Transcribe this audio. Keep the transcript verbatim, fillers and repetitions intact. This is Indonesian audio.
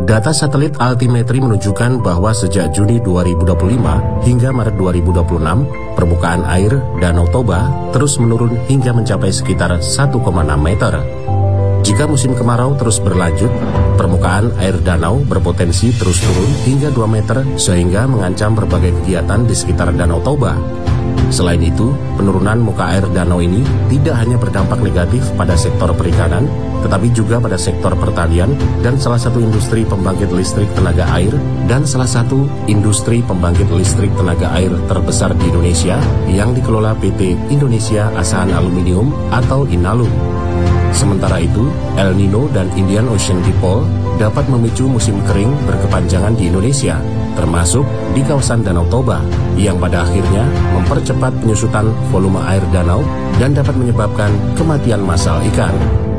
Data satelit altimetri menunjukkan bahwa sejak Juni dua ribu dua puluh lima hingga Maret dua ribu dua puluh enam, permukaan air Danau Toba terus menurun hingga mencapai sekitar satu koma enam meter. Jika musim kemarau terus berlanjut, permukaan air danau berpotensi terus turun hingga dua meter sehingga mengancam berbagai kegiatan di sekitar Danau Toba. Selain itu, penurunan muka air danau ini tidak hanya berdampak negatif pada sektor perikanan, tetapi juga pada sektor pertanian dan salah satu industri pembangkit listrik tenaga air dan salah satu industri pembangkit listrik tenaga air terbesar di Indonesia yang dikelola P T Indonesia Asahan Aluminium atau Inalum. Sementara itu, El Nino dan Indian Ocean Dipole dapat memicu musim kering berkepanjangan di Indonesia, termasuk di kawasan Danau Toba, yang pada akhirnya mempercepat penyusutan volume air danau dan dapat menyebabkan kematian massal ikan.